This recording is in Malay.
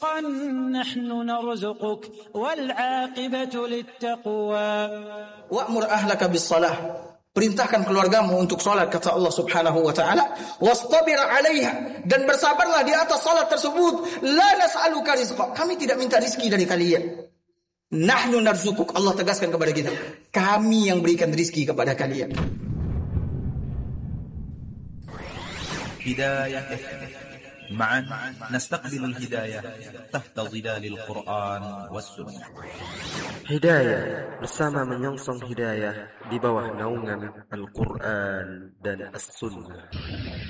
نحن نرزقك والعاقبة للتقوى. Wa'mur ahlaka bis-shalah. Perintahkan keluargamu untuk salat, kata Allah Subhanahu wa taala. Wastabir 'alaiha, dan bersabarlah di atas salat tersebut. La nas'aluka rizqa. Kami tidak minta rizki dari kalian. Nahnu narzukuk. Allah tegaskan kepada kita, kami yang berikan rizki kepada kalian. Hidayah. معا نستقبل الهداية تحت ظلال القرآن والسنة. Hidayah, bersama menyongsong hidayah di bawah naungan Al-Quran dan As-Sunnah.